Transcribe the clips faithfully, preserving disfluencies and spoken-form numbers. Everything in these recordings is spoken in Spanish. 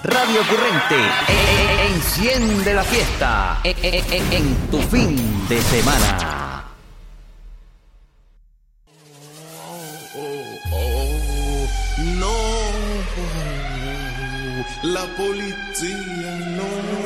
Radio Ocurrente, eh, enciende la fiesta eh, eh, eh, en tu fin de semana. Oh, oh, no, la policía no.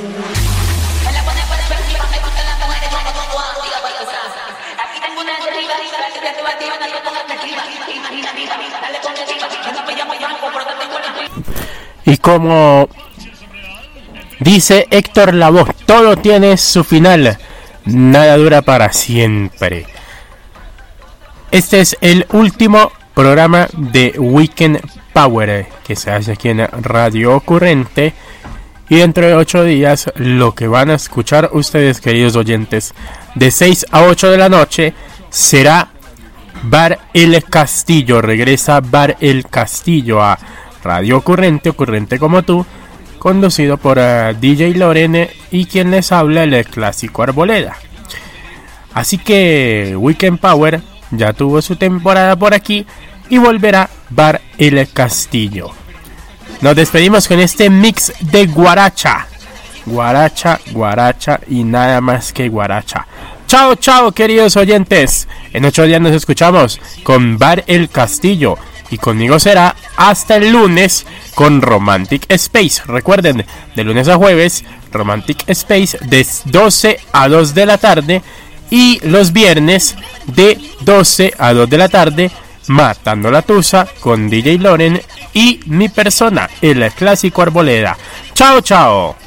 Y como dice Héctor Lavoe, todo tiene su final, nada dura para siempre. Este es el último programa de Weekend Power que se hace aquí en Radio Ocurrente. Y dentro de ocho días lo que van a escuchar ustedes, queridos oyentes, de seis a ocho de la noche será Bar El Castillo. Regresa Bar El Castillo a Radio Ocurrente, Ocurrente como tú, conducido por uh, D J Loren y quien les habla, el clásico Arboleda. Así que Weekend Power ya tuvo su temporada por aquí y volverá Bar El Castillo. Nos despedimos con este mix de guaracha. Guaracha, guaracha y nada más que guaracha. Chao, chao, queridos oyentes. En ocho días nos escuchamos con Bar El Castillo. Y conmigo será hasta el lunes con Romantic Space. Recuerden, de lunes a jueves, Romantic Space de doce a dos de la tarde. Y los viernes de doce a dos de la tarde, Matando la Tusa con D J Loren y mi persona, el clásico Arboleda. Chao, chao.